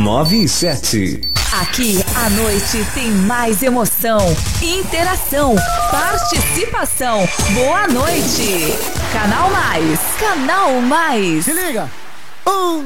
9 e 7. Aqui a noite tem mais emoção, interação, participação. Boa noite. Canal Mais. Canal Mais. Se liga.